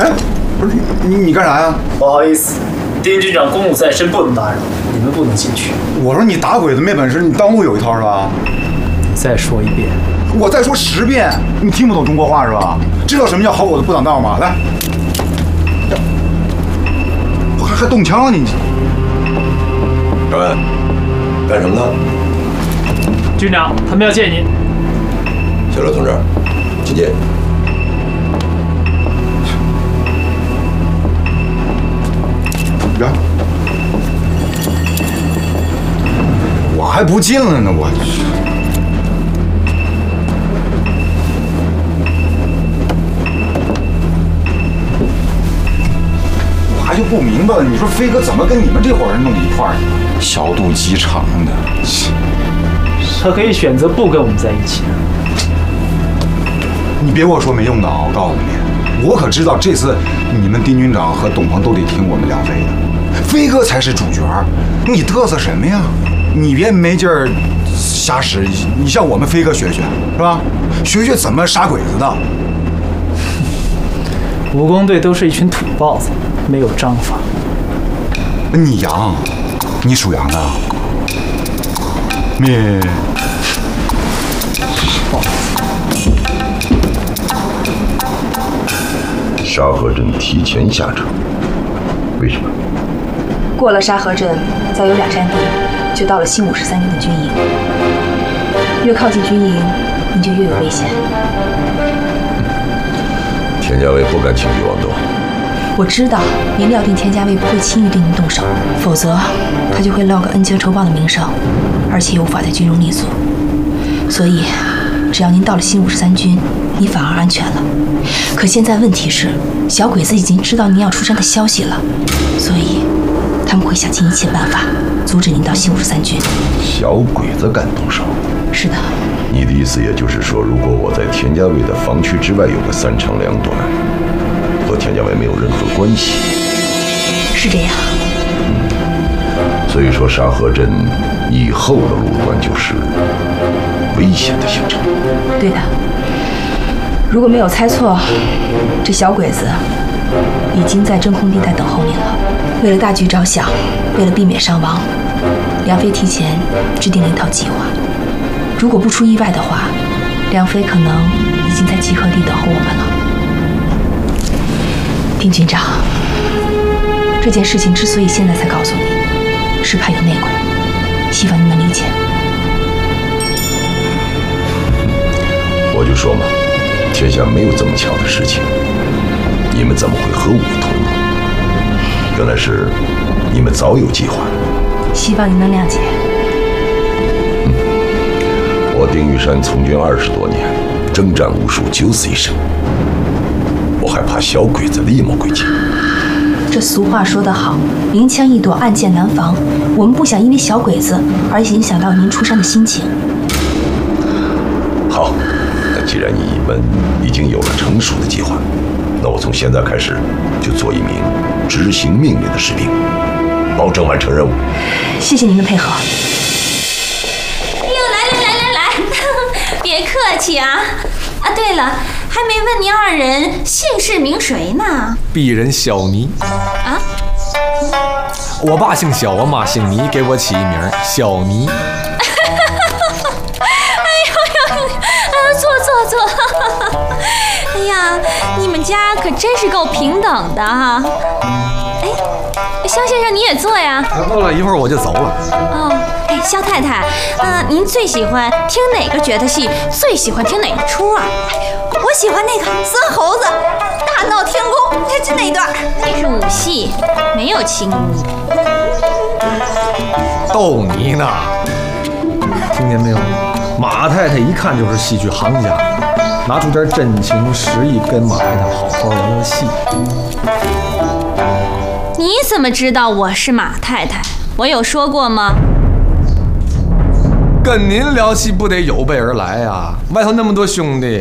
哎，不是你干啥呀？ 不好意思，丁军长公务在身，不能打扰，你们不能进去。 我说你打鬼子没本事，你当我有一套是吧？ 再说一遍。 我再说10遍，你听不懂中国话是吧？知道什么叫好狗子不挡道吗？来，还动枪啊你！ 长官，干什么呢？ 军长，他们要见您。 小刘同志，请进。 来，我还不进了呢，我。我还就不明白了，你说飞哥怎么跟你们这伙人弄一块儿去？小肚鸡肠的。 他可以选择不跟我们在一起。 你别给我说没用的啊！我告诉你，我可知道这次你们丁军长和董鹏都得听我们梁飞的，飞哥才是主角。你嘚瑟什么呀？你别没劲儿瞎使，你向我们飞哥学学，是吧？学学怎么杀鬼子的。 武工队都是一群土包子，没有章法。 你羊，你属羊的。灭。 沙河镇提前下车，为什么？ 过了沙河镇，再有2站地，就到了新53军的军营。越靠近军营，你就越有危险。 田家卫不敢轻举妄动。 我知道，您料定田家卫不会轻易对您动手，否则他就会落个恩将仇报的名声，而且无法在军中立足。所以，只要您到了新53军，你反而安全了。可现在问题是，小鬼子已经知道您要出山的消息了，所以他们会想尽一切办法阻止您到新53军。 小鬼子敢动手？ 是的。 你的意思也就是说，如果我在田家卫的防区之外有个3长2短，和田家卫没有任何关系？ 是这样。 所以说，沙河镇以后的路段就是危险的行程。 对的。如果没有猜错，这小鬼子已经在真空地带等候您了。为了大局着想，为了避免伤亡，梁飞提前制定了一套计划。如果不出意外的话，梁飞可能已经在集合地等候我们了。丁军长，这件事情之所以现在才告诉你，是怕有内鬼，希望您能理解。 我就说嘛，天下没有这么巧的事情，你们怎么会合武同盟？原来是你们早有计划。 希望您能谅解。 我丁玉山从军20多年，征战无数，九死一生，我还怕小鬼子的阴谋诡计？ 这俗话说得好，明枪易躲，暗箭难防。我们不想因为小鬼子而影响到您出山的心情。 好，那既然你们已经有了成熟的计划，那我从现在开始就做一名执行命令的士兵，保证完成任务。 谢谢您的配合。 别客气啊！啊，对了，还没问您2人姓氏名谁呢？ 鄙人小倪。 啊？ 我爸姓小，我妈姓倪，给我起一名小倪。 哎呦，坐。哎呀，你们家可真是够平等的哈！哎，肖先生你也坐呀？ 过了一会儿我就走了。 哦。哎，肖太太，您最喜欢听哪个角的戏？最喜欢听哪一出啊？ 我喜欢那个孙猴子大闹天宫，就那一段。 那是武戏，没有情义。 逗你呢，听见没有？马太太一看就是戏剧行家，拿出点真情实意跟马太太好好聊聊戏。 你怎么知道我是马太太？我有说过吗？ 跟您聊戏不得有备而来啊！外头那么多兄弟，